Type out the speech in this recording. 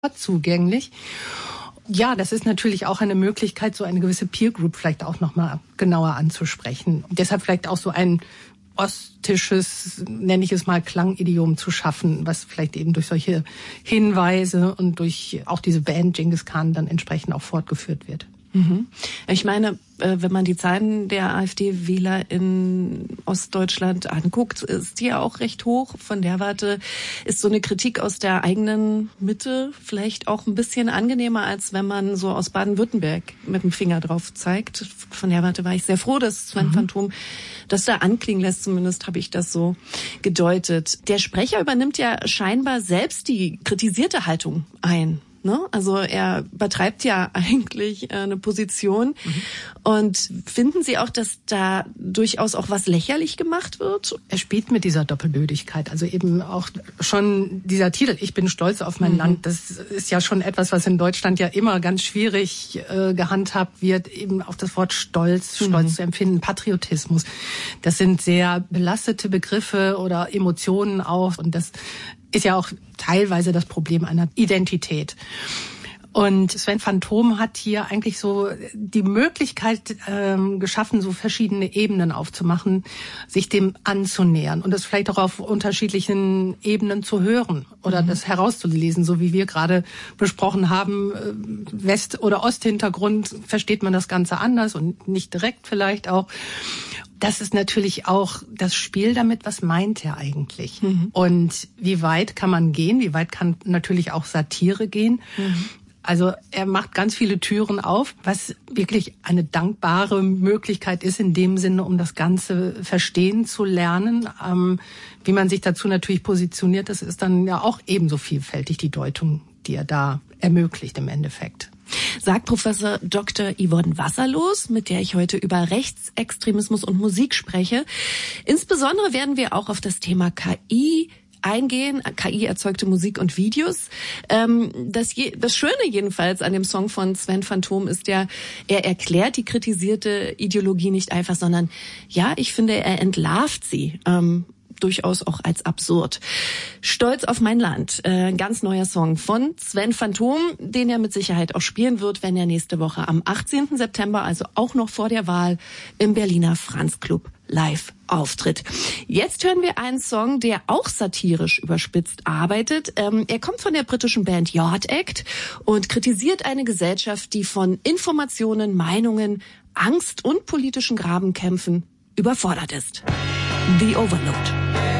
zugänglich. Ja, das ist natürlich auch eine Möglichkeit, so eine gewisse Peer Group vielleicht auch nochmal genauer anzusprechen. Und deshalb vielleicht auch so ein ostisches, nenne ich es mal, Klangidiom zu schaffen, was vielleicht eben durch solche Hinweise und durch auch diese Band Genghis Khan dann entsprechend auch fortgeführt wird. Ich meine, wenn man die Zahlen der AfD-Wähler in Ostdeutschland anguckt, ist die ja auch recht hoch. Von der Warte ist so eine Kritik aus der eigenen Mitte vielleicht auch ein bisschen angenehmer, als wenn man so aus Baden-Württemberg mit dem Finger drauf zeigt. Von der Warte war ich sehr froh, dass Sven Phantom das da anklingen lässt. Zumindest habe ich das so gedeutet. Der Sprecher übernimmt ja scheinbar selbst die kritisierte Haltung ein. Ne? Also er übertreibt ja eigentlich eine Position. Und finden Sie auch, dass da durchaus auch was lächerlich gemacht wird? Er spielt mit dieser Doppelbödigkeit. Also eben auch schon dieser Titel, ich bin stolz auf mein Land, das ist ja schon etwas, was in Deutschland ja immer ganz schwierig gehandhabt wird. Eben auch das Wort Stolz zu empfinden, Patriotismus. Das sind sehr belastete Begriffe oder Emotionen auch. Und das ist ja auch teilweise das Problem einer Identität. Und Sven Phantom hat hier eigentlich so die Möglichkeit geschaffen, so verschiedene Ebenen aufzumachen, sich dem anzunähern und das vielleicht auch auf unterschiedlichen Ebenen zu hören oder das herauszulesen, so wie wir gerade besprochen haben. West- oder Osthintergrund versteht man das Ganze anders und nicht direkt vielleicht auch. Das ist natürlich auch das Spiel damit, was meint er eigentlich? Und wie weit kann man gehen? Wie weit kann natürlich auch Satire gehen? Also er macht ganz viele Türen auf, was wirklich eine dankbare Möglichkeit ist in dem Sinne, um das Ganze verstehen zu lernen. Wie man sich dazu natürlich positioniert, das ist dann ja auch ebenso vielfältig, die Deutung, die er da ermöglicht im Endeffekt. Sagt Professor Dr. Yvonne Wasserlos, mit der ich heute über Rechtsextremismus und Musik spreche. Insbesondere werden wir auch auf das Thema KI eingehen, KI-erzeugte Musik und Videos. Das Schöne jedenfalls an dem Song von Sven Phantom ist ja, er erklärt die kritisierte Ideologie nicht einfach, sondern ja, ich finde, er entlarvt sie. Durchaus auch als absurd. Stolz auf mein Land. Ganz neuer Song von Sven Phantom, den er mit Sicherheit auch spielen wird, wenn er nächste Woche am 18. September, also auch noch vor der Wahl, im Berliner Franz Club live auftritt. Jetzt hören wir einen Song, der auch satirisch überspitzt arbeitet. Er kommt von der britischen Band Yard Act und kritisiert eine Gesellschaft, die von Informationen, Meinungen, Angst und politischen Grabenkämpfen überfordert ist. The Overload.